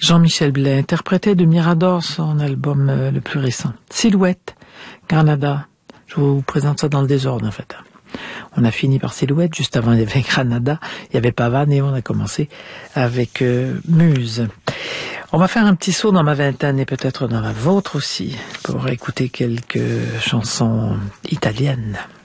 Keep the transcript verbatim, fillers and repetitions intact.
Jean-Michel Blais interprétait de Mirador son album euh, le plus récent. Silhouette, Granada. Je vous présente ça dans le désordre en fait. On a fini par Silhouette, juste avant il y avait Granada, il y avait Pavane et on a commencé avec euh, Muse. On va faire un petit saut dans ma vingtaine et peut-être dans la vôtre aussi pour écouter quelques chansons italiennes.